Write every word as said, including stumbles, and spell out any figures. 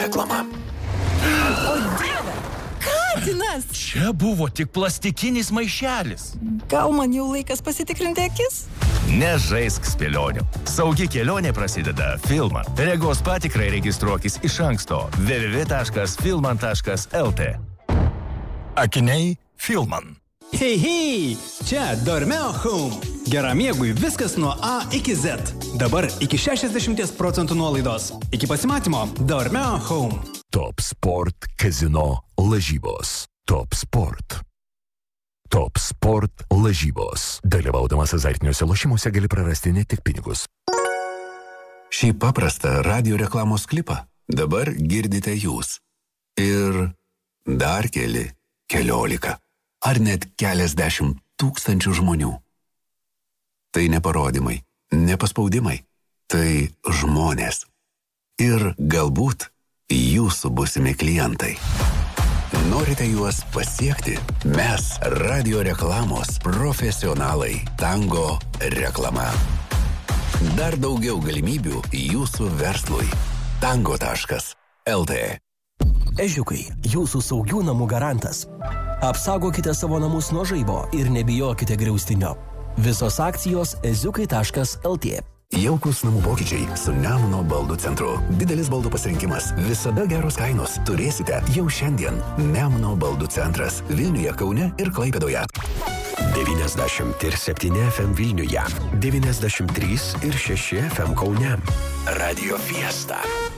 reklama. O Dieve, katinas! Čia buvo tik plastikinis maišelis. Gal man jau laikas pasitikrinti akis? Nežaisk spėlionių. Saugi kelionė prasideda Filman. Regos patikrai registruokis iš anksto w w w taškas filman taškas l t. Akiniai Filman. Hei, hei! Čia Dormeo Home. Geramiegui viskas nuo A iki Z. Dabar iki šešiasdešimt procentų nuolaidos. Iki pasimatymo Dormeo Home. Top Sport Casino lažybos. Top Sport. Top Sport lažybos. Dalyvaudamas azartiniuose lošimuose gali prarasti ne tik pinigus. Šį paprastą radio reklamos klipą dabar girdite jūs. Ir dar keli, keliolika, ar net keliasdešimt tūkstančių žmonių. Tai ne parodymai, ne paspaudimai, tai žmonės. Ir galbūt jūsų būsimi klientai. Norite juos pasiekti? Mes radio reklamos profesionalai. Tango reklama. Dar daugiau galimybių jūsų verslui. tango taškas l t. Ežiukai, jūsų saugių namų garantas. Apsaugokite savo namus nuo žaibo ir nebijokite griaustinio. Visos akcijos eziukai taškas l t. Jaukus namų pokyčiai su Nemuno baldų centru. Didelis baldų pasirinkimas, visada geros kainos. Turėsite jau šiandien. Nemuno baldų centras Vilniuje, Kaune ir Klaipėdoje. devyniasdešimt septyni F M Vilniuje, devyniasdešimt trys ir šeši F M Kaune. Radio Fiesta.